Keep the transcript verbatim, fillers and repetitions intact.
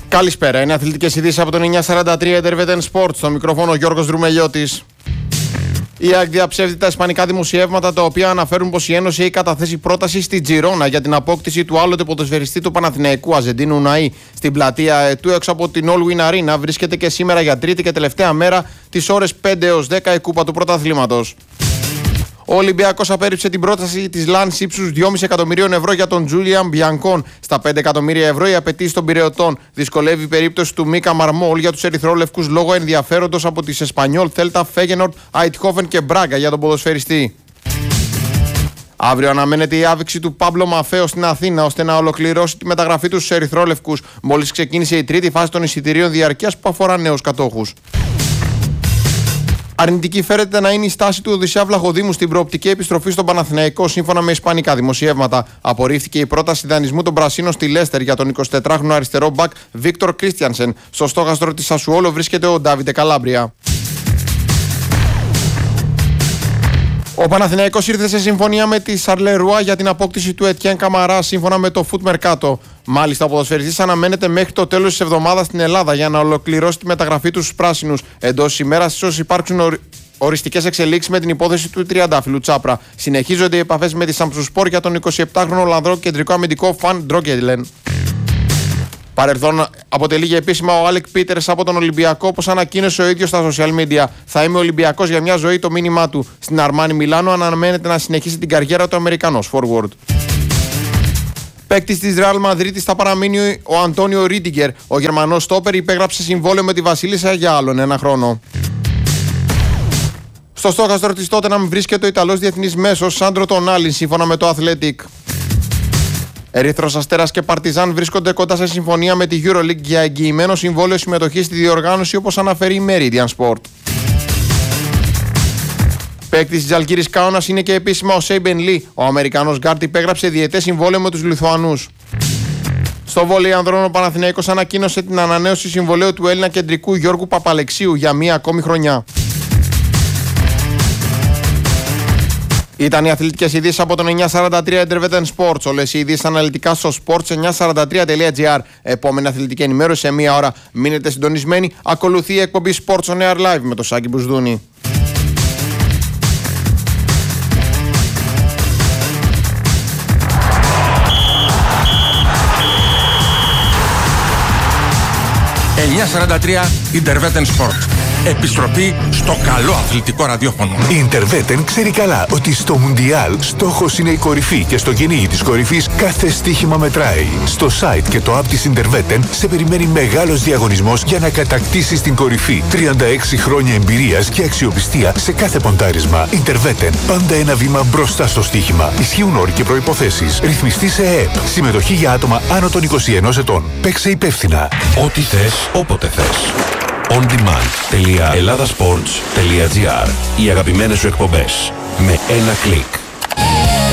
Καλησπέρα, είναι αθλητικές ειδήσεις από τον εννιακόσια σαράντα τρία Intervetten Sports. Στο μικρόφωνο ο Γιώργος Δρουμελιώτης. Η ΑΕΚ διαψεύδει τα ισπανικά δημοσιεύματα τα οποία αναφέρουν πως η Ένωση έχει καταθέσει πρόταση στη Τζιρόνα για την απόκτηση του άλλοτε ποδοσφαιριστή του Παναθηναϊκού Αζεντίνου Ναΐ στην πλατεία Ετού έξω από την All Win Arena. Βρίσκεται και σήμερα για τρίτη και τελευταία μέρα τις ώρες πέντε έως δέκα η κούπα του πρωταθλήματος. Ο Ολυμπιακός απέρριψε την πρόταση της Λανς ύψους δυόμισι εκατομμυρίων ευρώ για τον Τζούλιαν Μπιανκόν. Στα πέντε εκατομμύρια ευρώ οι απαιτήσεις των Πειραιωτών. Δυσκολεύει η περίπτωση του Μίκα Μαρμόλ για τους ερυθρόλευκους λόγω ενδιαφέροντος από τις Εσπανιόλ, Θέλτα, Φέγενορντ, Αϊτχόφεν και Μπράγκα για τον ποδοσφαιριστή. Αύριο αναμένεται η άβηξη του Πάμπλο Μαφέο στην Αθήνα ώστε να ολοκληρώσει τη μεταγραφή του στους ερυθρόλευκους. Μόλις ξεκίνησε η τρίτη φάση των εισιτηρίων διαρκείας που αφορά νέους κατόχους. Αρνητική φέρεται να είναι η στάση του Οδυσσέα Βλαχοδήμου στην προοπτική επιστροφή στον Παναθηναϊκό σύμφωνα με ισπανικά δημοσιεύματα. Απορρίφθηκε η πρόταση δανεισμού των Πρασίνων στη Λέστερ για τον εικοσιτετράχρονο αριστερό μπακ Βίκτορ Κρίστιανσεν. Στο στόχαστρο της Σασουόλο βρίσκεται ο Ντάβιντε Καλάμπρια. Ο Παναθηναϊκός ήρθε σε συμφωνία με τη Σαρλερουά για την απόκτηση του Ετιέν Καμαρά σύμφωνα με το Foot Mercato. Μάλιστα, ο ποδοσφαιριστής αναμένεται μέχρι το τέλος της εβδομάδας στην Ελλάδα για να ολοκληρώσει τη μεταγραφή του στους πράσινους. Εντός ημέρας ίσως υπάρξουν οριστικές εξελίξεις με την υπόθεση του τριαντάφυλλου Τσάπρα. Συνεχίζονται οι επαφές με τη Σαμψουσπόρ για τον εικοσιεπτάχρονο Ολλανδό κεντρικό αμυντικό Φαν Ντρόκετλεν. Παρελθόν αποτελεί για επίσημα ο Άλεκ Πίτερς από τον Ολυμπιακό, όπως ανακοίνωσε ο ίδιος στα social media. Θα είμαι Ολυμπιακός για μια ζωή, το μήνυμά του. Στην Αρμάνι Μιλάνο αναμένεται να συνεχίσει την καριέρα του Αμερικανός forward. Παίκτης της Ρεάλ Μαδρίτης θα παραμείνει ο Αντώνιο Ρίντιγκερ. Ο Γερμανός στόπερ υπέγραψε συμβόλαιο με τη Βασίλισσα για άλλον ένα χρόνο. Στο στόχαστρο της Τότεναμ βρίσκεται ο Ιταλός διεθνής μέσος Σάντρο Τονάλι σύμφωνα με το Athletic. Ερύθρος Αστέρας και Παρτιζάν βρίσκονται κοντά σε συμφωνία με τη EuroLeague για εγγυημένο συμβόλαιο συμμετοχής στη διοργάνωση, όπως αναφέρει η Meridian Sport. Παίκτης της Ζαλγκίρις Κάουνας είναι και επίσημα ο Σέιμπεν Λι. Ο Αμερικανός γκάρντ υπέγραψε διετές συμβόλαιο με τους Λιθουανούς. Στο βόλεϊ ανδρών ο Παναθηναϊκός ανακοίνωσε την ανανέωση συμβολαίου του Έλληνα κεντρικού Γιώργου Παπαλεξίου για μία ακόμη χρονιά. Ήταν οι αθλητικές ειδήσεις από τον εννιακόσια σαράντα τρία Intervetten Sports. Όλες οι ειδήσεις αναλυτικά στο sports εννιακόσια σαράντα τρία τελεία τζι άρ. Επόμενη αθλητική ενημέρωση σε μία ώρα. Μείνετε συντονισμένοι. Ακολουθεί η εκπομπή Sports on Air Live με τον Σάκη Μπουσδούνη. εννιακόσια σαράντα τρία Intervetten Sport. Επιστροφή στο καλό αθλητικό ραδιόφωνο. Η Intervetten ξέρει καλά ότι στο Μουντιάλ στόχος είναι η κορυφή και στο κυνήγι της κορυφής κάθε στοίχημα μετράει. Στο site και το app της Intervetten σε περιμένει μεγάλος διαγωνισμός για να κατακτήσεις την κορυφή. τριάντα έξι χρόνια εμπειρίας και αξιοπιστία σε κάθε ποντάρισμα. Intervetten. Πάντα ένα βήμα μπροστά στο στοίχημα. Ισχύουν όροι και προϋποθέσεις. Ρυθμιστή σε ΕΕΠ. Συμμετοχή για άτομα άνω των είκοσι ενός ετών. Παίξε υπεύθυνα. Ό,τι θες, όποτε θες. on demand τελεία ελλάδας σπορτς τελεία τζι άρ. Οι αγαπημένες σου εκπομπές με ένα κλικ.